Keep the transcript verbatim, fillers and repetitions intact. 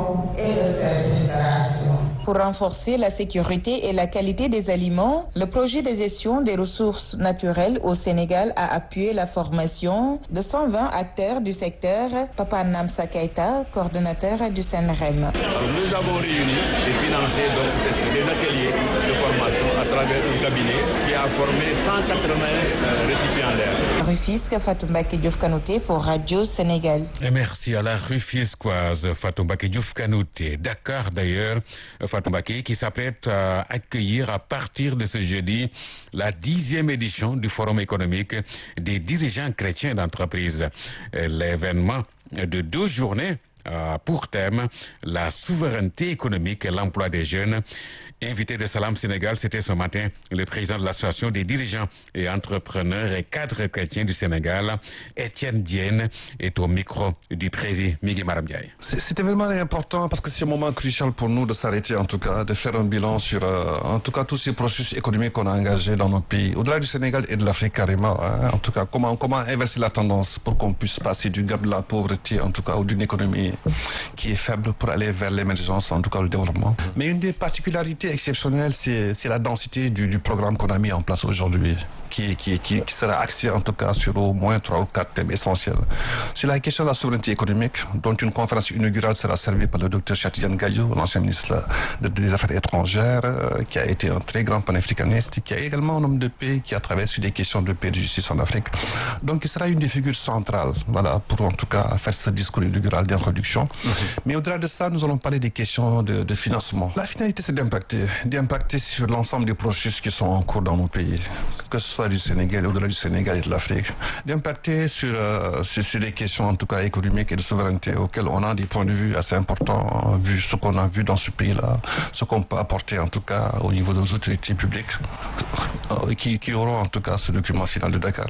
contrôle et de certification. Pour renforcer la sécurité et la qualité des aliments, le projet de gestion des ressources naturelles au Sénégal a appuyé la formation de cent vingt acteurs du secteur. Papa Namsa Keita, coordonnateur du SENREM. Alors, nous avons réuni et financé donc des ateliers de formation à travers un cabinet qui a formé cent quatre-vingts récipiendaires. Rufisque, Fatou Mbacké Diouf Kanouté pour Radio Sénégal. Et merci à la Rufisquoise Fatou Mbacké Diouf Kanouté. Dakar d'ailleurs, Fatou Mbacké qui s'apprête à accueillir à partir de ce jeudi la dixième édition du Forum économique des dirigeants chrétiens d'entreprise. L'événement de deux journées a pour thème la souveraineté économique et l'emploi des jeunes. Invité de Salam Sénégal, c'était ce matin le président de l'association des dirigeants et entrepreneurs et cadres chrétiens du Sénégal, Étienne Diène, est au micro du président Migui Maram Ndiaye. C'était vraiment important parce que c'est un moment crucial pour nous de s'arrêter, en tout cas, de faire un bilan sur, euh, en tout cas, tous ces processus économiques qu'on a engagés dans nos pays, au-delà du Sénégal et de l'Afrique carrément. Hein, en tout cas, comment, comment inverser la tendance pour qu'on puisse passer du gap de la pauvreté, en tout cas, ou d'une économie qui est faible pour aller vers l'émergence, en tout cas le développement. Mais une des particularités exceptionnelles, c'est, c'est la densité du, du programme qu'on a mis en place aujourd'hui, qui, qui, qui, qui sera axé en tout cas sur au moins trois ou quatre thèmes essentiels. Sur la question de la souveraineté économique, dont une conférence inaugurale sera servie par le docteur Chatidiane Gadio, l'ancien ministre des Affaires étrangères, euh, qui a été un très grand panafricaniste, qui est également un homme de paix, qui a travaillé sur des questions de paix et de justice en Afrique. Donc il sera une des figures centrales, voilà, pour en tout cas faire ce discours inaugural d'introduction. Mmh. Mais au-delà de ça, nous allons parler des questions de, de financement. La finalité, c'est d'impacter, d'impacter sur l'ensemble des processus qui sont en cours dans nos pays, que ce soit du Sénégal, au-delà du Sénégal et de l'Afrique, d'impacter sur, euh, sur, sur les questions en tout cas économiques et de souveraineté auxquelles on a des points de vue assez importants, vu ce qu'on a vu dans ce pays-là, ce qu'on peut apporter en tout cas au niveau de nos autorités publiques, euh, qui, qui auront en tout cas ce document final de Dakar.